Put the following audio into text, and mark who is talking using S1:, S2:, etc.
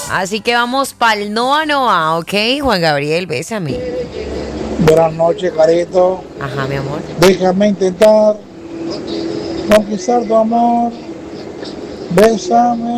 S1: Así que vamos pa'l Noa Noa, ¿ok? Juan Gabriel, bésame.
S2: Buenas noches, carito.
S1: Ajá, mi amor.
S2: Déjame intentar conquistar tu amor. Bésame.